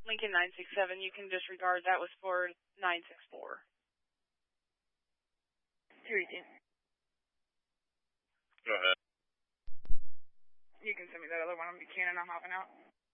Lincoln 967, you can disregard. That was for 964. 218. Go ahead. You can send me that other one on Buchanan. I'm hopping out.